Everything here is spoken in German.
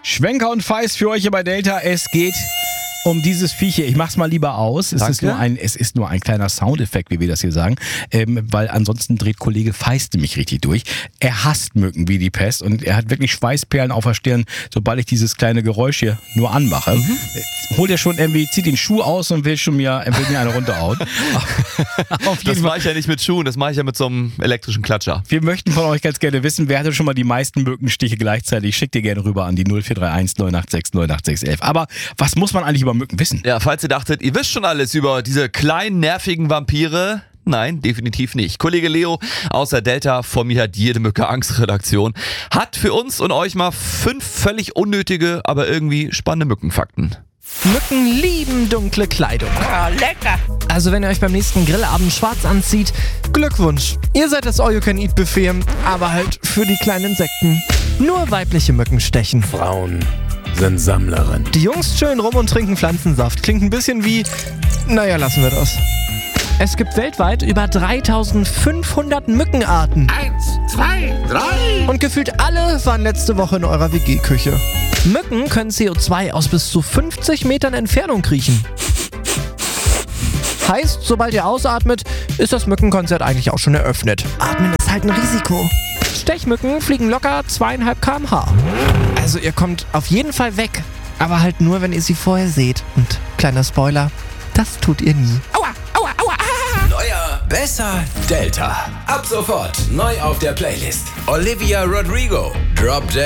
Schwenker und Feist für euch hier bei Delta. Es geht um dieses Viech hier. Ich mach's mal lieber aus. Es ist nur ein kleiner Soundeffekt, wie wir das hier sagen. Weil ansonsten dreht Kollege Feist mich richtig durch. Er hasst Mücken wie die Pest und er hat wirklich Schweißperlen auf der Stirn, sobald ich dieses kleine Geräusch hier nur anmache. Holt er schon irgendwie, zieht den Schuh aus und will mir eine runterhauen. Das mache ich ja nicht mit Schuhen, das mache ich ja mit so einem elektrischen Klatscher. Wir möchten von euch ganz gerne wissen, wer hatte schon mal die meisten Mückenstiche gleichzeitig? Schickt ihr gerne rüber an die 0431 986 98611. Aber was muss man eigentlich über Mücken wissen? Ja, falls ihr dachtet, ihr wisst schon alles über diese kleinen, nervigen Vampire. Nein, definitiv nicht. Kollege Leo aus der Delta von mir hat jede Mücke Angst-Redaktion hat für uns und euch mal 5 völlig unnötige, aber irgendwie spannende Mückenfakten. Mücken lieben dunkle Kleidung. Oh, lecker. Also wenn ihr euch beim nächsten Grillabend schwarz anzieht, Glückwunsch. Ihr seid das All-You-Can-Eat-Buffet, aber halt für die kleinen Insekten. Nur weibliche Mücken stechen. Frauen sind Sammlerin. Die Jungs chillen rum und trinken Pflanzensaft. Klingt ein bisschen wie... Naja, lassen wir das. Es gibt weltweit über 3500 Mückenarten. 1, 2, 3. Und gefühlt alle waren letzte Woche in eurer WG-Küche. Mücken können CO2 aus bis zu 50 Metern Entfernung kriechen. Heißt, sobald ihr ausatmet, ist das Mückenkonzert eigentlich auch schon eröffnet. Atmen ist halt ein Risiko. Stechmücken fliegen locker 2,5 km/h. Also ihr kommt auf jeden Fall weg. Aber halt nur, wenn ihr sie vorher seht. Und kleiner Spoiler, das tut ihr nie. Aua, aua, aua. Neuer, besser, Delta. Ab sofort neu auf der Playlist. Olivia Rodrigo, Drop Dead.